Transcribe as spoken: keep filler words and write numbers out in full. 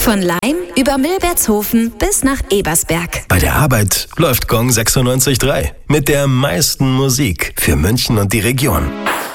Von Laim über Milbertshofen bis nach Ebersberg. Bei der Arbeit läuft Gong sechsundneunzig Komma drei mit der meisten Musik für München und die Region.